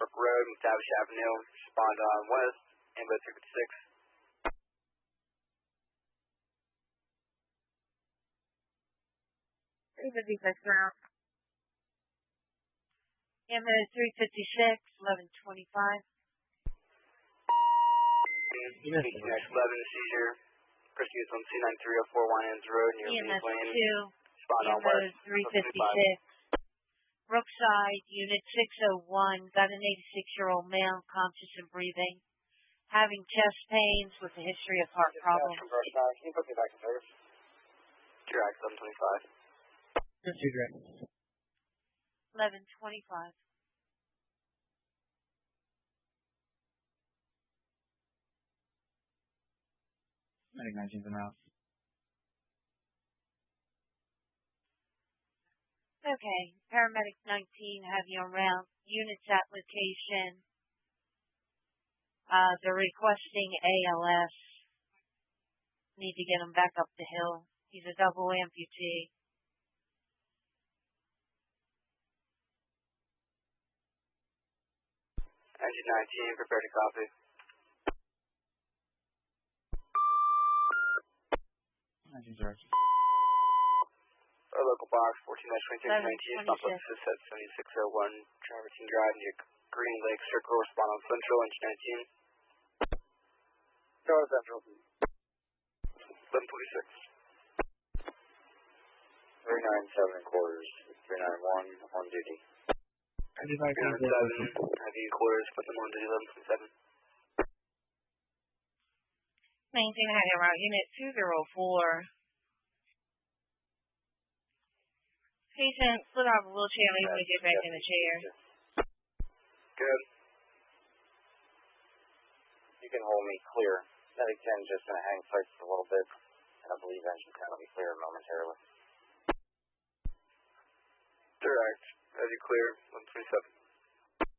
Brook Road, McTavish Avenue, respond on west, ambulance 356. Ambulance 356, 1125. Next 11 seizure. Pursuit on C9304 Winans Road near EMS Lane. 2, Respond on west. ambulance 356. Brookside, Unit 601, got an 86-year-old male, conscious and breathing, having chest pains with a history of heart problems. Can you put me back in service? Direct 725. 1125. Medic 19's in house. Okay, paramedic 19 have you on route. Units at location. They're requesting ALS. Need to get him back up the hill. He's a double amputee. Engine 19, prepare to copy. Engine's direct. Our local box, 14-2619, stop assist at 7601, Traversing Drive near Green Lake Circle, respond on Central, engine 19. Go on Central. 1126. 397 quarters, 391, on duty. 397, heavy quarters, put them on duty, 1127. Maintain heading route, Unit 204. Patient split off a wheelchair and able to get back in the chair. Good. You can hold me clear. Medic 10 just going to hang tight for a little bit, and I believe engine 10 will be clear momentarily. Direct, ready clear, 127.